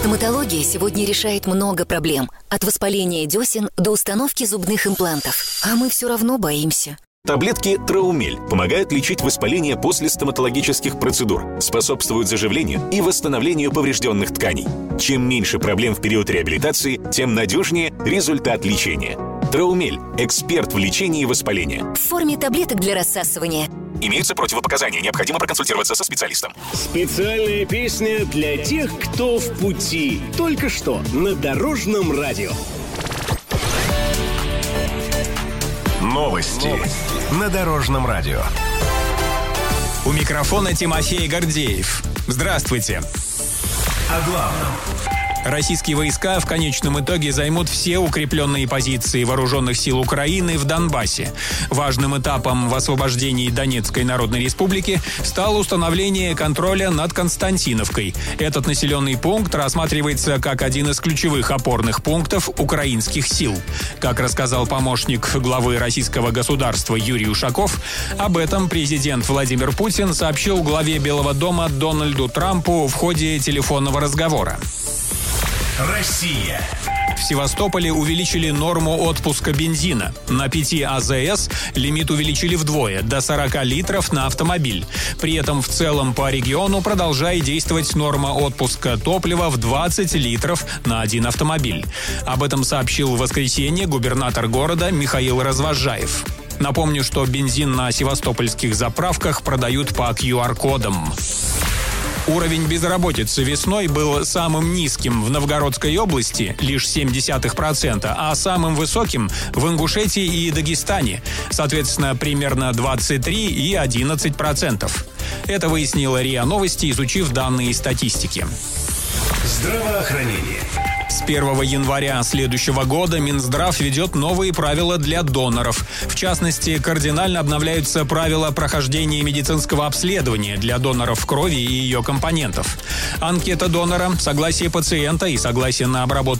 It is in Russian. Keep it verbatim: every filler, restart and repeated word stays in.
Стоматология сегодня решает много проблем. От воспаления десен до установки зубных имплантов. А мы все равно боимся. Таблетки Траумель помогают лечить воспаление после стоматологических процедур, способствуют заживлению и восстановлению поврежденных тканей. Чем меньше проблем в период реабилитации, тем надежнее результат лечения. Траумель – эксперт в лечении воспаления. В форме таблеток для рассасывания. Имеются противопоказания, необходимо проконсультироваться со специалистом. Специальная песня для тех, кто в пути. Только что на Дорожном радио. Новости на Дорожном радио. У микрофона Тимофей Гордеев. Здравствуйте. О главном. Российские войска в конечном итоге займут все укрепленные позиции вооруженных сил Украины в Донбассе. Важным этапом в освобождении Донецкой Народной Республики стало установление контроля над Константиновкой. Этот населенный пункт рассматривается как один из ключевых опорных пунктов украинских сил. Как рассказал помощник главы российского государства Юрий Ушаков, об этом президент Владимир Путин сообщил главе Белого дома Дональду Трампу в ходе телефонного разговора. Россия. В Севастополе увеличили норму отпуска бензина. На пяти АЗС лимит увеличили вдвое, до сорок литров на автомобиль. При этом в целом по региону продолжает действовать норма отпуска топлива в двадцать литров на один автомобиль. Об этом сообщил в воскресенье губернатор города Михаил Развозжаев. Напомню, что бензин на севастопольских заправках продают по ку ар кодам. Уровень безработицы весной был самым низким в Новгородской области, лишь семь десятых процента, а самым высоким в Ингушетии и Дагестане, соответственно, примерно двадцать три и одиннадцать процентов. Это выяснила РИА Новости, изучив данные статистики. Здравоохранение. С первого января следующего года Минздрав ведет новые правила для доноров. В частности, кардинально обновляются правила прохождения медицинского обследования для доноров крови и ее компонентов. Анкета донора, согласие пациента и согласие на обработку